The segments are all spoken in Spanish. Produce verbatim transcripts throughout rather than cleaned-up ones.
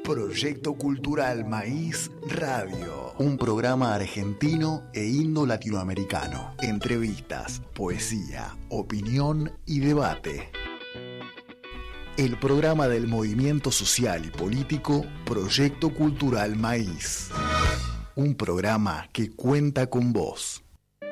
Proyecto Cultural Maíz Radio. Un programa argentino e indo-latinoamericano. Entrevistas, poesía, opinión y debate. El programa del movimiento social y político Proyecto Cultural Maíz. Un programa que cuenta con vos.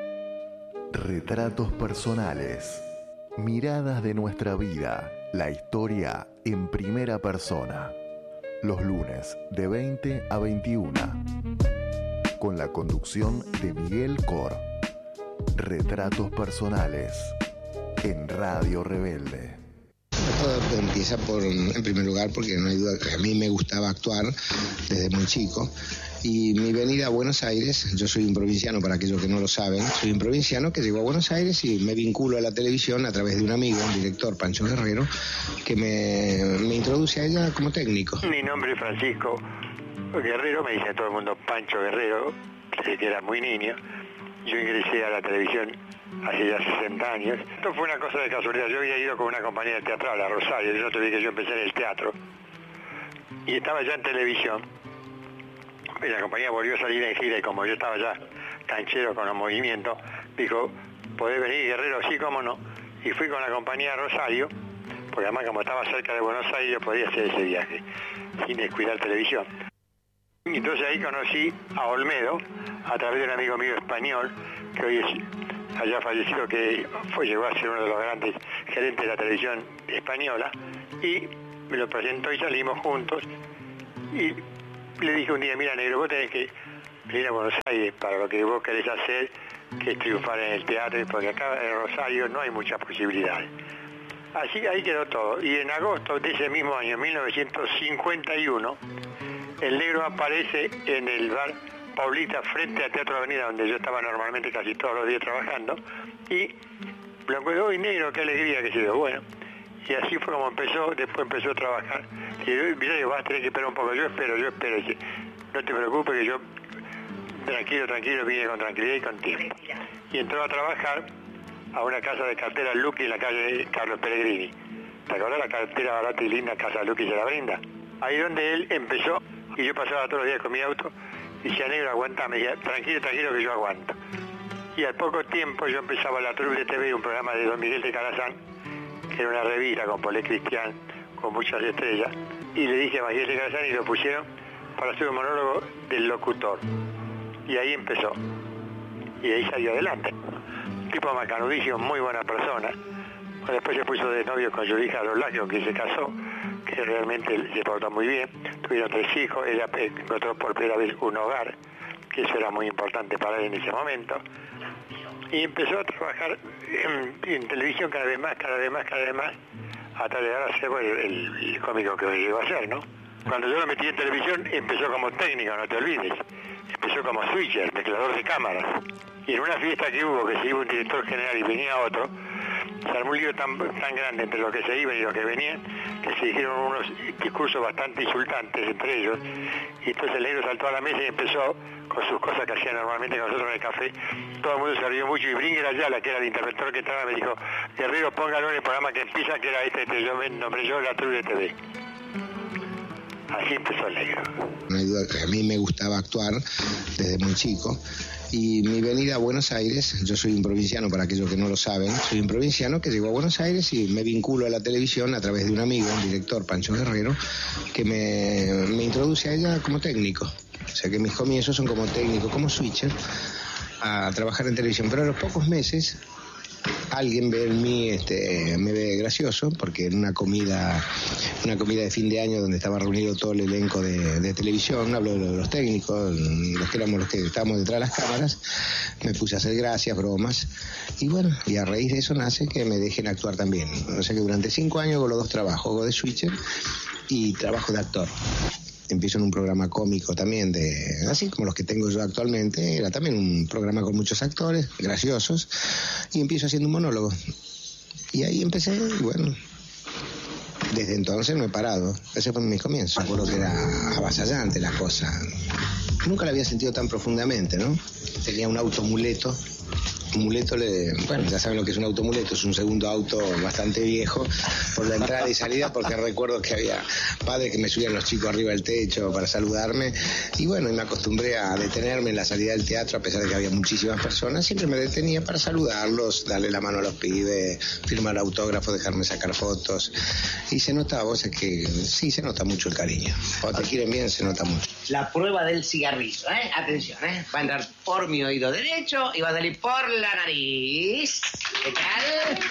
Retratos personales. Miradas de nuestra vida. La historia en primera persona. Los lunes de veinte a veintiuna. Con la conducción de Miguel Cor. Retratos personales. En Radio Rebelde. Todo empieza por, en primer lugar, porque no hay duda que a mí me gustaba actuar desde muy chico. Y mi venida a Buenos Aires, yo soy un provinciano, para aquellos que no lo saben, soy un provinciano que llegó a Buenos Aires y me vinculo a la televisión a través de un amigo, un director, Pancho Guerrero, que me, me introduce a ella como técnico. Mi nombre es Francisco Guerrero, me dice todo el mundo Pancho Guerrero, desde que era muy niño. Yo ingresé a la televisión hace ya sesenta años. Esto fue una cosa de casualidad. Yo había ido con una compañía teatral a Rosario, yo te vi que yo empecé en el teatro y estaba ya en televisión. Y la compañía volvió a salir en gira y como yo estaba ya canchero con los movimientos, dijo, ¿podés venir, Guerrero? Sí, cómo no. Y fui con la compañía a Rosario, porque además como estaba cerca de Buenos Aires yo podía hacer ese viaje sin descuidar televisión. Y entonces ahí conocí a Olmedo a través de un amigo mío español que hoy es allá fallecido, que fue, llegó a ser uno de los grandes gerentes de la televisión española, y me lo presentó y salimos juntos. Y le dije un día, mira, negro, vos tenés que venir a Buenos Aires para lo que vos querés hacer, que es triunfar en el teatro, porque acá en Rosario no hay muchas posibilidades. Así ahí quedó todo. Y en agosto de ese mismo año, mil novecientos cincuenta y uno, el negro aparece en el bar Paulita frente a Teatro Avenida, donde yo estaba normalmente casi todos los días trabajando, y lo encuentro, y negro, qué alegría que se dio. Bueno, y así fue como empezó. Después empezó a trabajar. Y yo, mirá, vas a tener que esperar un poco. Yo espero, yo espero. Y no te preocupes, que yo tranquilo, tranquilo, vine con tranquilidad y con tiempo. Y entró a trabajar a una casa de cartera Luqui en la calle Carlos Pellegrini. ¿Te acordás la cartera barata y linda Casa Luqui se la brinda? Ahí donde él empezó, y yo pasaba todos los días con mi auto, y decía, negro, aguanta, me decía, tranquilo, tranquilo, que yo aguanto. Y al poco tiempo yo empezaba la Troupe de T V, un programa de Don Miguel de Calazán, que era una revista con Polé Cristian, con muchas estrellas, y le dije a Miguel de Calazán y lo pusieron para hacer un monólogo del locutor. Y ahí empezó. Y de ahí salió adelante. Un tipo macanudísimo, muy buena persona. Bueno, después se puso de novio con Yulija Lolagio, que se casó, que realmente se portó muy bien. Tuvieron tres hijos, ella encontró por primera vez un hogar, que eso era muy importante para él en ese momento. Y empezó a trabajar en, en televisión cada vez más, cada vez más, cada vez más, hasta llegar a ser, bueno, el, el cómico que llegó a ser, ¿no? Cuando yo lo metí en televisión, empezó como técnico, no te olvides. Empezó como switcher, mezclador de cámaras. Y en una fiesta que hubo, que se iba un director general y venía otro, se armó un lío tan, tan grande entre los que se iban y los que venían, que se dijeron unos discursos bastante insultantes entre ellos. Y entonces el negro saltó a la mesa y empezó con sus cosas que hacía normalmente con nosotros en el café. Todo el mundo se rió mucho, y Bringer Ayala, que era el interventor que estaba, me dijo, Guerrero, póngalo en el programa que empieza, que era este, que yo me nombré yo, la Troupe de T V. Así empezó el negro. No hay duda que a mí me gustaba actuar desde muy chico. Y mi venida a Buenos Aires, yo soy un provinciano, para aquellos que no lo saben, soy un provinciano que llegó a Buenos Aires y me vinculo a la televisión a través de un amigo, un director, Pancho Guerrero, que me, me introduce a ella como técnico. O sea que mis comienzos son como técnico, como switcher, a trabajar en televisión. Pero a los pocos meses alguien ve en mí, este, me ve gracioso, porque en una comida, una comida de fin de año donde estaba reunido todo el elenco de, de televisión, hablo de los técnicos, los que éramos los que estábamos detrás de las cámaras, me puse a hacer gracias, bromas, y bueno, y a raíz de eso nace que me dejen actuar también. O sea que durante cinco años hago los dos trabajos, hago de switcher y trabajo de actor. Empiezo en un programa cómico también, de así como los que tengo yo actualmente. Era también un programa con muchos actores graciosos, y empiezo haciendo un monólogo. Y ahí empecé, y bueno, desde entonces no he parado. Ese fue mi comienzo. Recuerdo que era avasallante la cosa. que nunca la había sentido tan profundamente, ¿no? Tenía un automuleto. Un muleto, le, bueno, ya saben lo que es un automuleto, es un segundo auto bastante viejo por la entrada y salida, porque recuerdo que había padres que me subían los chicos arriba del techo para saludarme, y bueno, y me acostumbré a detenerme en la salida del teatro, a pesar de que había muchísimas personas, siempre me detenía para saludarlos, darle la mano a los pibes, firmar autógrafos, dejarme sacar fotos, y se notaba, vos es que sí, se nota mucho el cariño, cuando te quieren bien se nota mucho. La prueba del cigarrillo, ¿eh? Atención, ¿eh? Va a entrar por mi oído derecho y va a salir por la nariz. ¿Qué tal?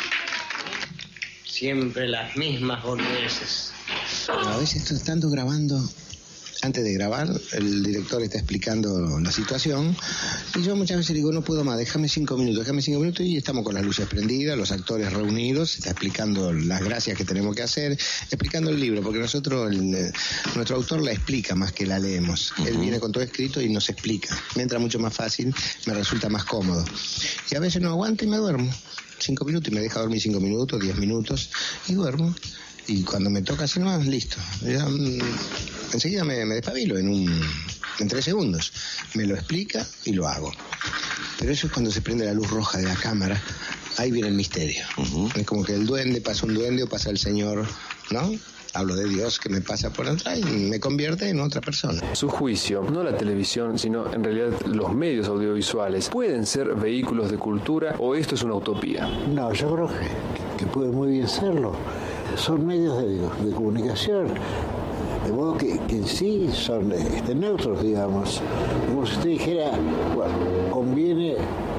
Siempre las mismas boludeces. A veces estando grabando, antes de grabar, el director está explicando la situación y yo muchas veces digo, no puedo más, déjame cinco minutos, déjame cinco minutos y estamos con las luces prendidas, los actores reunidos, está explicando las gracias que tenemos que hacer, explicando el libro, porque nosotros, el, nuestro autor la explica más que la leemos. Uh-huh. Él viene con todo escrito y nos explica. Me entra mucho más fácil, me resulta más cómodo. Y a veces no aguanto y me duermo. Cinco minutos y me deja dormir cinco minutos, diez minutos y duermo. Y cuando me toca así nomás, listo. Ya, mm, enseguida me, me despabilo en un en tres segundos. Me lo explica y lo hago. Pero eso es cuando se prende la luz roja de la cámara. Ahí viene el misterio. Uh-huh. Es como que el duende, pasa un duende o pasa el señor, ¿no? Hablo de Dios que me pasa por atrás y me convierte en otra persona. Su juicio, no la televisión, sino en realidad los medios audiovisuales, ¿pueden ser vehículos de cultura o esto es una utopía? No, yo creo que, que puede muy bien serlo. Son medios de, de comunicación, de modo que, que en sí son este, neutros, digamos. Como si usted dijera, bueno, conviene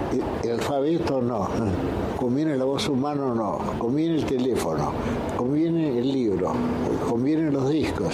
el alfabeto o no, conviene la voz humana o no, conviene el teléfono, conviene el libro, convienen los discos.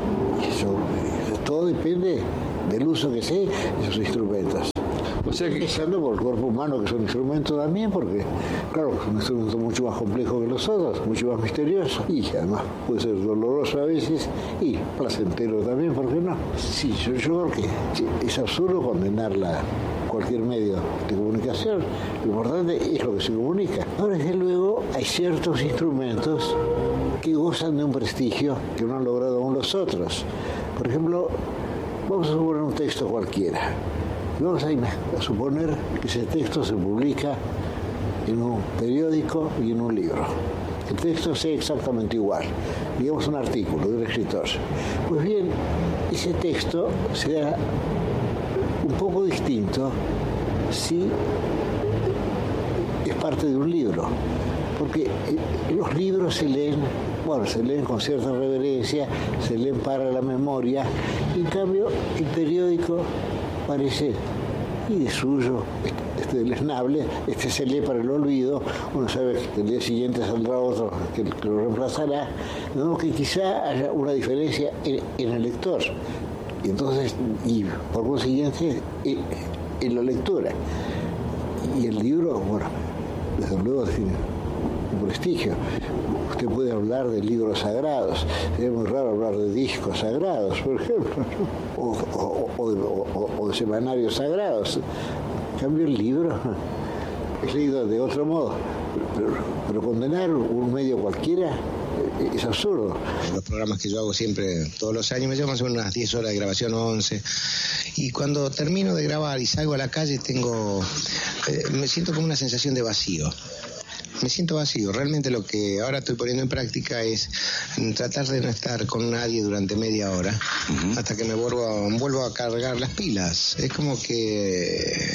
Eso, todo depende del uso que se dé de esos instrumentos. O sea que... Empezando por el cuerpo humano, que es un instrumento también, porque, claro, es un instrumento mucho más complejo que los otros, mucho más misterioso, y además puede ser doloroso a veces, y placentero también, ¿por qué no? Sí, yo, yo creo que sí, es absurdo condenarla cualquier medio de comunicación. Lo importante es lo que se comunica. Ahora, desde luego, hay ciertos instrumentos que gozan de un prestigio que no han logrado aún los otros. Por ejemplo, vamos a suponer un texto cualquiera. Vamos a, a suponer que ese texto se publica en un periódico y en un libro. El texto sea exactamente igual, digamos un artículo de un escritor. Pues bien, ese texto será un poco distinto si es parte de un libro, porque los libros se leen, bueno, se leen con cierta reverencia, se leen para la memoria, y en cambio el periódico parece, y de suyo, este deleznable, este se lee para el olvido, uno sabe que el día siguiente saldrá otro que, que lo reemplazará, de modo que quizá haya una diferencia en, en el lector, y entonces, y por consiguiente, en, en la lectura. Y el libro, bueno, desde luego tiene un prestigio. Usted puede hablar de libros sagrados, sería muy raro hablar de discos sagrados, por ejemplo, ¿no? o, o, o, de, o, o de semanarios sagrados. En cambio, el libro es leído de otro modo, pero, pero condenar un medio cualquiera es absurdo. Los programas que yo hago siempre, todos los años, me llevan más o menos unas diez horas de grabación o once, y cuando termino de grabar y salgo a la calle, tengo, eh, me siento como una sensación de vacío. Me siento vacío. Realmente lo que ahora estoy poniendo en práctica es tratar de no estar con nadie durante media hora, uh-huh, hasta que me vuelvo a, vuelvo a cargar las pilas. Es como que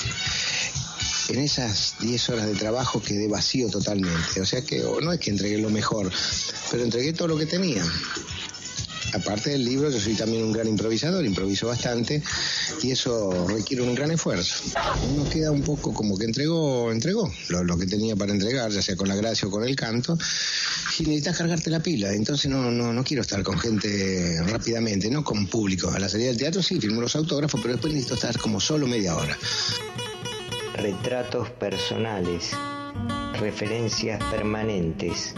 en esas diez horas de trabajo quedé vacío totalmente. O sea que no es que entregué lo mejor, pero entregué todo lo que tenía. Aparte del libro, yo soy también un gran improvisador, improviso bastante, y eso requiere un gran esfuerzo. Uno queda un poco como que entregó, entregó lo, lo que tenía para entregar, ya sea con la gracia o con el canto, y necesitas cargarte la pila. Entonces no, no, no quiero estar con gente rápidamente, no con público. A la salida del teatro sí, firmo los autógrafos, pero después necesito estar como solo media hora. Retratos personales, referencias permanentes,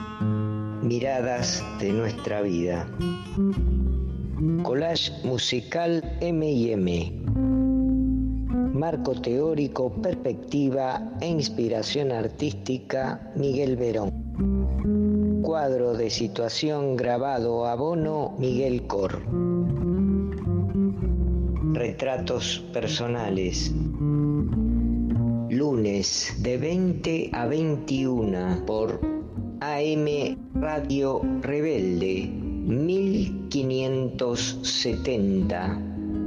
miradas de nuestra vida. Collage musical eme y eme. Marco teórico, perspectiva e inspiración artística Miguel Verón. Cuadro de situación grabado a Bono Miguel Cor. Retratos personales. Lunes de veinte a veintiuna por A M Radio Rebelde mil quinientos setenta.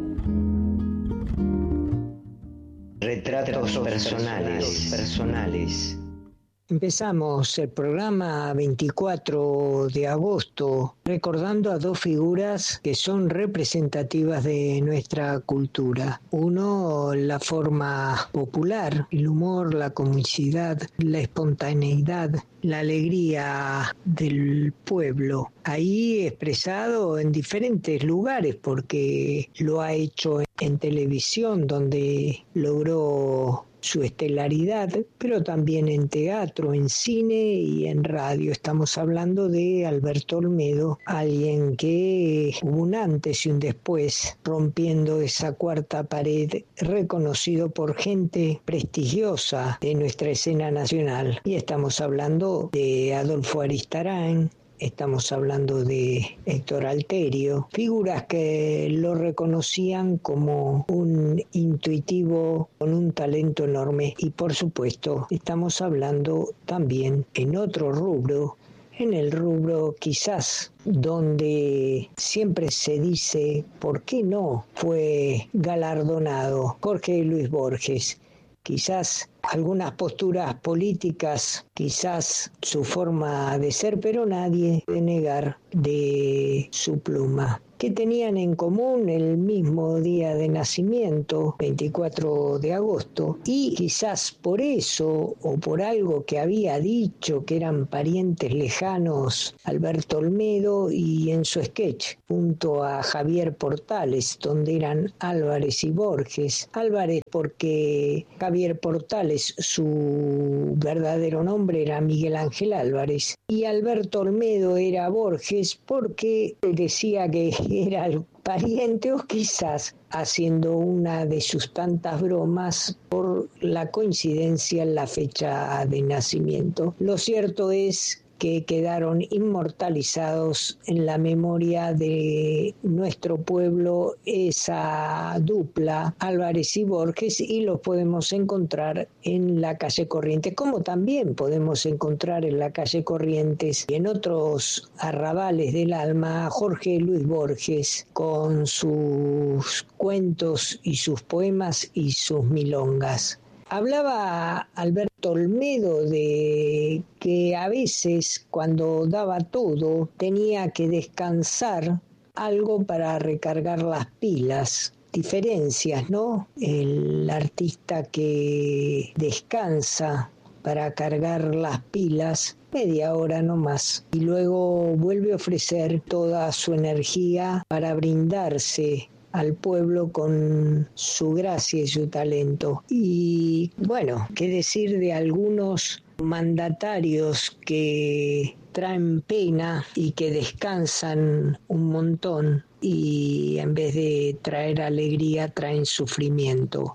Retratos personales. personales. Empezamos el programa veinticuatro de agosto recordando a dos figuras que son representativas de nuestra cultura. Uno, la forma popular, el humor, la comicidad, la espontaneidad, la alegría del pueblo. Ahí expresado en diferentes lugares porque lo ha hecho en televisión donde logró su estelaridad, pero también en teatro, en cine y en radio. Estamos hablando de Alberto Olmedo, alguien que hubo un antes y un después, rompiendo esa cuarta pared, reconocido por gente prestigiosa de nuestra escena nacional. Y estamos hablando de Adolfo Aristarán, estamos hablando de Héctor Alterio, figuras que lo reconocían como un intuitivo con un talento enorme. Y por supuesto, estamos hablando también en otro rubro, en el rubro quizás donde siempre se dice, ¿por qué no fue galardonado Jorge Luis Borges? Quizás algunas posturas políticas, quizás su forma de ser, pero nadie de negar de su pluma. ¿Qué tenían en común? El mismo día de nacimiento, veinticuatro de agosto, y quizás por eso o por algo que había dicho que eran parientes lejanos Alberto Olmedo, y en su sketch junto a Javier Portales, donde eran Álvarez y Borges. Álvarez porque Javier Portales, su verdadero nombre era Miguel Ángel Álvarez, y Alberto Olmedo era Borges porque decía que era el pariente, o quizás haciendo una de sus tantas bromas por la coincidencia en la fecha de nacimiento. Lo cierto es que quedaron inmortalizados en la memoria de nuestro pueblo esa dupla, Álvarez y Borges, y los podemos encontrar en la calle Corrientes, como también podemos encontrar en la calle Corrientes y en otros arrabales del alma a Jorge Luis Borges con sus cuentos y sus poemas y sus milongas. Hablaba Alberto Olmedo de que a veces cuando daba todo tenía que descansar algo para recargar las pilas. Diferencias, ¿no? El artista que descansa para cargar las pilas media hora no más y luego vuelve a ofrecer toda su energía para brindarse al pueblo con su gracia y su talento. Y bueno, qué decir de algunos mandatarios que traen pena y que descansan un montón y en vez de traer alegría traen sufrimiento.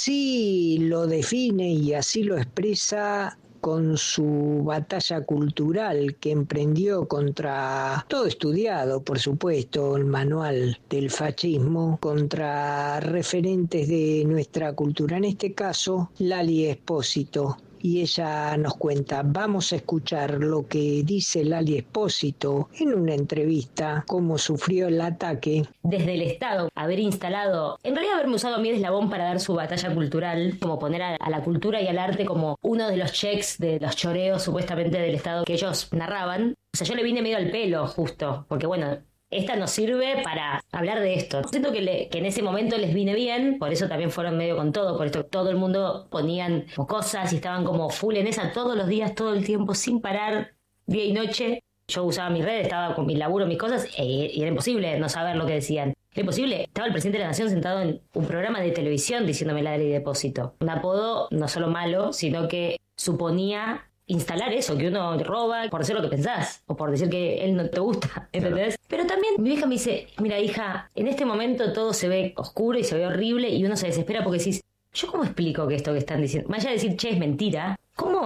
Así lo define y así lo expresa con su batalla cultural que emprendió contra, todo estudiado por supuesto, el manual del fascismo, contra referentes de nuestra cultura, en este caso Lali Espósito. Y ella nos cuenta, vamos a escuchar lo que dice Lali Espósito en una entrevista, cómo sufrió el ataque. Desde el Estado, haber instalado, en realidad haberme usado a mí de eslabón para dar su batalla cultural, como poner a, a la cultura y al arte como uno de los checks de los choreos supuestamente del Estado que ellos narraban. O sea, yo le vine medio al pelo justo, porque bueno, esta nos sirve para hablar de esto. Siento que, le, que en ese momento les vine bien, por eso también fueron medio con todo, por esto todo el mundo ponían cosas y estaban como full en esa todos los días, todo el tiempo, sin parar, día y noche. Yo usaba mis redes, estaba con mi laburo, mis cosas, y, y era imposible no saber lo que decían. Era imposible. Estaba el presidente de la Nación sentado en un programa de televisión diciéndome la ley de depósito. Un apodo no solo malo, sino que suponía instalar eso, que uno roba por decir lo que pensás, o por decir que él no te gusta, ¿entendés? Claro. Pero también mi hija me dice, mira hija, en este momento todo se ve oscuro y se ve horrible y uno se desespera porque decís, ¿yo cómo explico que esto que están diciendo? Más allá de decir, che, es mentira, ¿cómo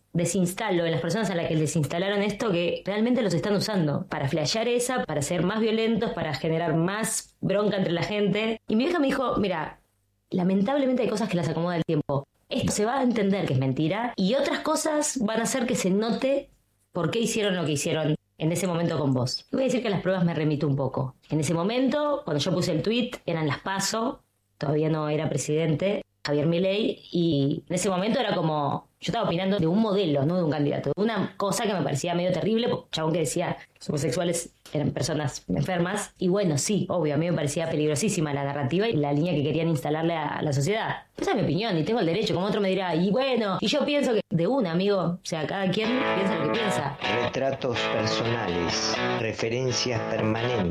desinstalo en las personas a las que les instalaron esto que realmente los están usando para flashear esa, para ser más violentos, para generar más bronca entre la gente. Y mi vieja me dijo, mira, lamentablemente hay cosas que las acomoda el tiempo. Esto se va a entender que es mentira y otras cosas van a hacer que se note por qué hicieron lo que hicieron en ese momento con vos. Voy a decir que las pruebas me remito un poco. En ese momento, cuando yo puse el tweet, eran las PASO, todavía no era presidente, Javier Milei, y en ese momento era como, yo estaba opinando de un modelo, no de un candidato, de una cosa que me parecía medio terrible, porque chabón que decía los homosexuales eran personas enfermas, y bueno, sí, obvio, a mí me parecía peligrosísima la narrativa y la línea que querían instalarle a la sociedad. Esa es mi opinión y tengo el derecho, como otro me dirá, y bueno, y yo pienso que de una, amigo, o sea, cada quien piensa lo que piensa. Retratos personales, referencias permanentes.